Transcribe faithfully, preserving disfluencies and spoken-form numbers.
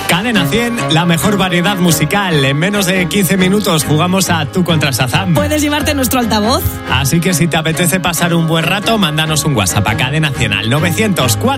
Cadena cien, la mejor variedad musical. En menos de quince minutos jugamos a Tú contra Shazam. Puedes llevarte nuestro altavoz. Así que si te apetece pasar un buen rato, mándanos un WhatsApp a Cadena cien al novecientos cuatro.